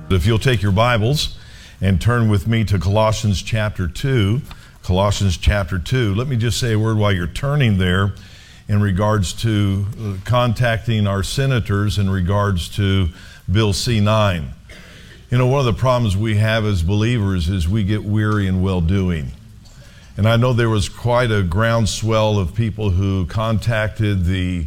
If you'll take your Bibles and turn with me to Colossians chapter 2. Colossians chapter 2. Let me just say a word while you're turning there in regards to contacting our senators in regards to Bill C-9. You know, one of the problems we have as believers is we get weary in well-doing. And I know there was quite a groundswell of people who contacted the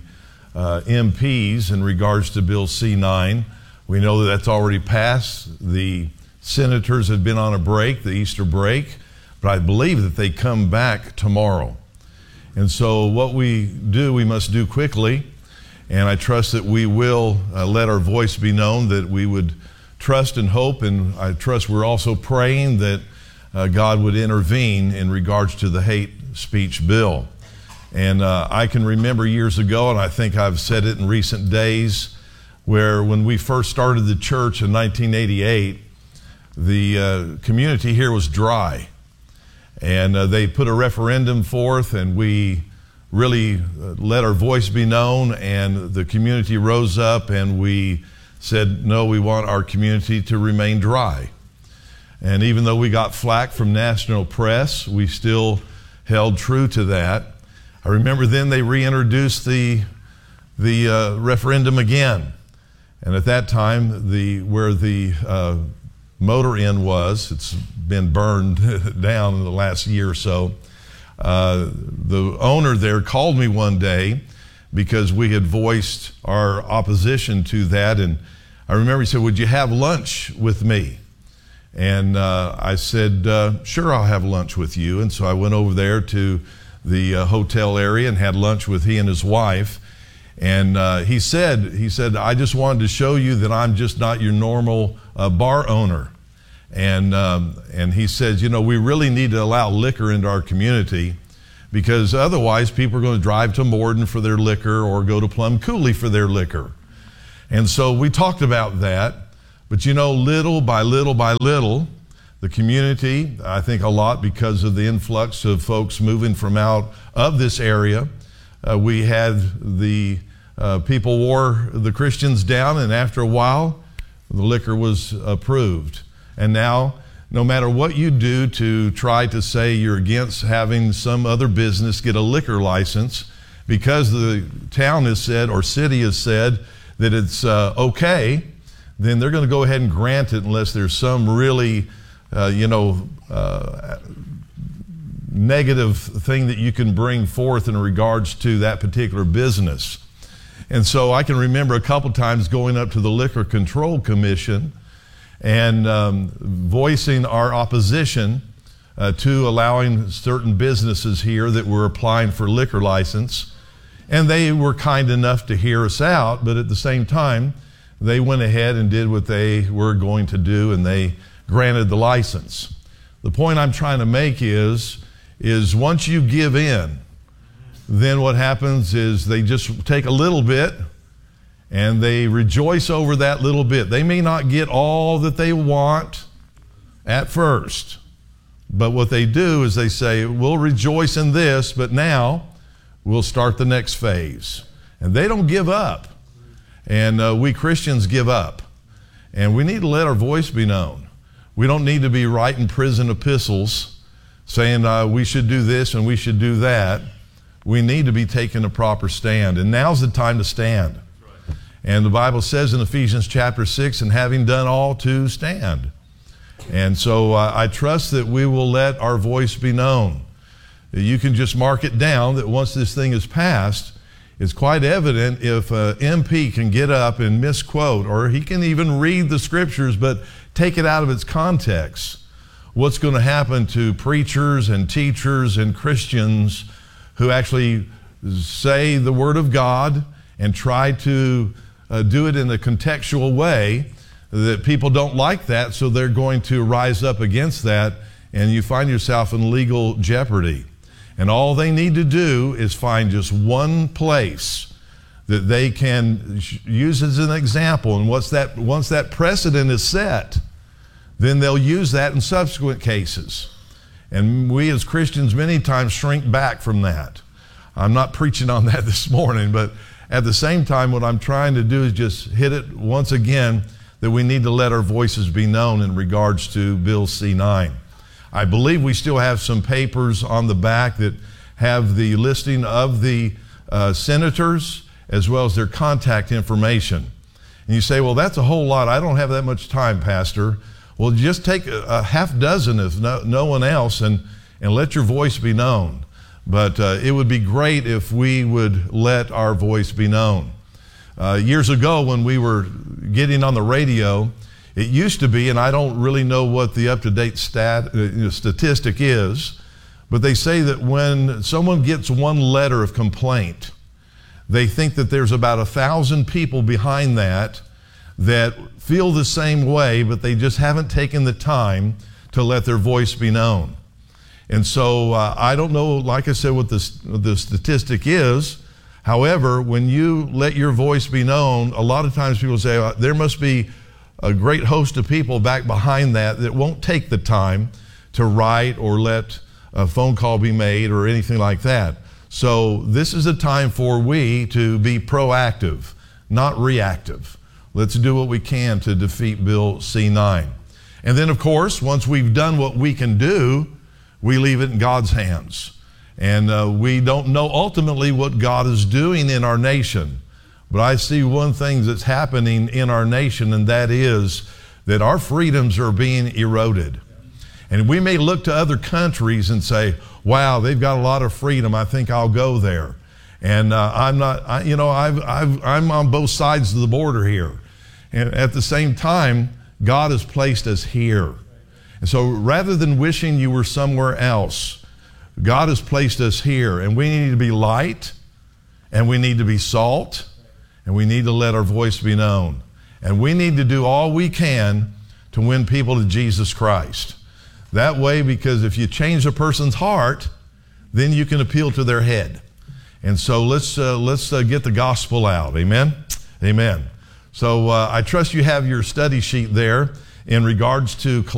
MPs in regards to Bill C-9. We know that that's already passed. The senators have been on a break, the Easter break, but I believe that they come back tomorrow. And so what we do, we must do quickly, and I trust that we will let our voice be known, that we would trust and hope, and I trust we're also praying that God would intervene in regards to the hate speech bill. And I can remember years ago, and I think I've said it in recent days, where when we first started the church in 1988, the community here was dry. And they put a referendum forth, and we really let our voice be known, and the community rose up, and we said, no, we want our community to remain dry. And even though we got flack from national press, we still held true to that. I remember then they reintroduced the referendum again. And at that time, where the motor inn was, it's been burned down in the last year or so. The owner there called me one day because we had voiced our opposition to that. And I remember he said, would you have lunch with me? And I said, sure, I'll have lunch with you. And so I went over there to the hotel area and had lunch with he and his wife. And he said, I just wanted to show you that I'm just not your normal bar owner. And he says, you know, we really need to allow liquor into our community, because otherwise people are going to drive to Morden for their liquor or go to Plum Coulee for their liquor. And so we talked about that. But you know, little by little by little, the community, I think a lot because of the influx of folks moving from out of this area, we had the people wore the Christians down, and after a while, the liquor was approved. And now, no matter what you do to try to say you're against having some other business get a liquor license, because the town has said, or city has said, that it's okay, then they're going to go ahead and grant it unless there's some really, negative thing that you can bring forth in regards to that particular business. And so I can remember a couple times going up to the Liquor Control Commission and voicing our opposition to allowing certain businesses here that were applying for liquor license. And they were kind enough to hear us out, but at the same time, they went ahead and did what they were going to do, and they granted the license. The point I'm trying to make is once you give in, then what happens is they just take a little bit and they rejoice over that little bit. They may not get all that they want at first, but what they do is they say, we'll rejoice in this, but now we'll start the next phase. And they don't give up. And we Christians give up. And we need to let our voice be known. We don't need to be writing prison epistles saying we should do this and we should do that. We need to be taking a proper stand. And now's the time to stand. And the Bible says in Ephesians chapter 6, and having done all to stand. And so I trust that we will let our voice be known. You can just mark it down that once this thing is passed, it's quite evident if an MP can get up and misquote, or he can even read the scriptures but take it out of its context, what's going to happen to preachers and teachers and Christians who actually say the Word of God and try to do it in a contextual way, that people don't like that, so they're going to rise up against that, and you find yourself in legal jeopardy. And all they need to do is find just one place that they can use as an example. And once that precedent is set, then they'll use that in subsequent cases. And we as Christians many times shrink back from that. I'm not preaching on that this morning, but at the same time, what I'm trying to do is just hit it once again, that we need to let our voices be known in regards to Bill C-9. I believe we still have some papers on the back that have the listing of the senators as well as their contact information. And you say, well, that's a whole lot. I don't have that much time, Pastor. Well, just take a half dozen if no one else and let your voice be known. But it would be great if we would let our voice be known. Years ago when we were getting on the radio, it used to be, and I don't really know what the up-to-date statistic is, but they say that when someone gets one letter of complaint, they think that there's about 1,000 people behind that feel the same way, but they just haven't taken the time to let their voice be known. And so I don't know, like I said, what the statistic is. However, when you let your voice be known, a lot of times people say, there must be a great host of people back behind that won't take the time to write or let a phone call be made or anything like that. So this is a time for we to be proactive, not reactive. Let's do what we can to defeat Bill C-9. And then, of course, once we've done what we can do, we leave it in God's hands. And we don't know ultimately what God is doing in our nation. But I see one thing that's happening in our nation, and that is that our freedoms are being eroded. And we may look to other countries and say, wow, they've got a lot of freedom. I think I'll go there. And I'm on both sides of the border here. And at the same time, God has placed us here. And so rather than wishing you were somewhere else, God has placed us here. And we need to be light, and we need to be salt, and we need to let our voice be known. And we need to do all we can to win people to Jesus Christ. That way, because if you change a person's heart, then you can appeal to their head. And so let's get the gospel out. Amen? Amen. So I trust you have your study sheet there in regards to